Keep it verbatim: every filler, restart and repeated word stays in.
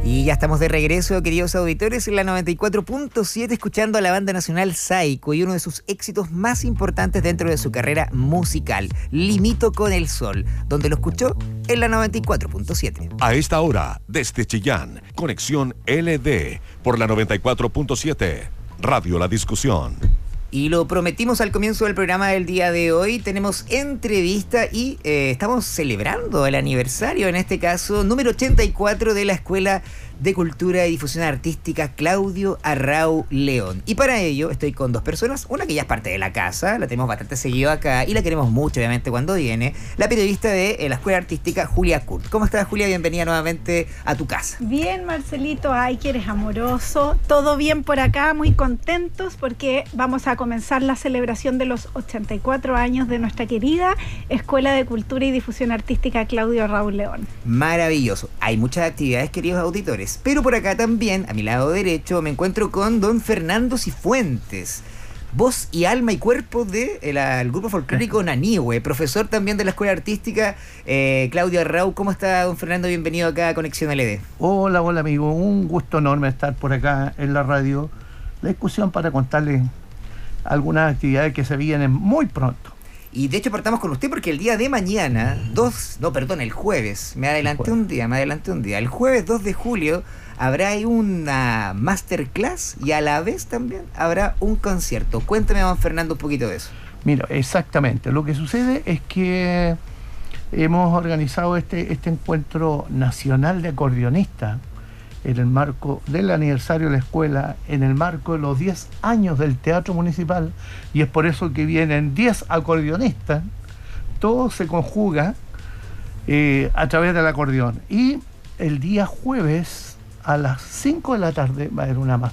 Y ya estamos de regreso, queridos auditores, en la noventa y cuatro punto siete, escuchando a la banda nacional Saiko y uno de sus éxitos más importantes dentro de su carrera musical, Limito con el Sol, donde lo escuchó en la noventa y cuatro punto siete. A esta hora, desde Chillán, conexión L D por la noventa y cuatro punto siete, Radio La Discusión. Y lo prometimos al comienzo del programa del día de hoy, tenemos entrevista y eh, estamos celebrando el aniversario, en este caso, número ochenta y cuatro de la Escuela de Cultura y Difusión Artística Claudio Arrau León. Y para ello estoy con dos personas, una que ya es parte de la casa, la tenemos bastante seguido acá y la queremos mucho obviamente cuando viene, la periodista de eh, la Escuela Artística Julia Kurt. ¿Cómo estás, Julia? Bienvenida nuevamente a tu casa. Bien, Marcelito, ay, que eres amoroso, todo bien por acá, muy contentos porque vamos a comenzar la celebración de los ochenta y cuatro años de nuestra querida Escuela de Cultura y Difusión Artística Claudio Arrau León. Maravilloso, hay muchas actividades, queridos auditores. Pero por acá también, a mi lado derecho, me encuentro con don Fernando Cifuentes, voz y alma y cuerpo del de el grupo folclórico Nanihue, profesor también de la Escuela Artística eh, Claudio Arrau. ¿Cómo está, don Fernando? Bienvenido acá a Conexión L D. Hola, hola amigo, un gusto enorme estar por acá en la radio. La discusión para contarles algunas actividades que se vienen muy pronto. Y de hecho partamos con usted porque el día de mañana, dos, no, perdón, el jueves, me adelanté un día, me adelanté un día, el jueves dos de julio habrá ahí una masterclass y a la vez también habrá un concierto. Cuéntame, don Fernando, un poquito de eso. Mira, exactamente, lo que sucede es que hemos organizado este, este encuentro nacional de acordeonistas en el marco del aniversario de la escuela, en el marco de los diez años del Teatro Municipal, y es por eso que vienen diez acordeonistas. Todo se conjuga eh, a través del acordeón. Y el día jueves a las cinco de la tarde va a haber una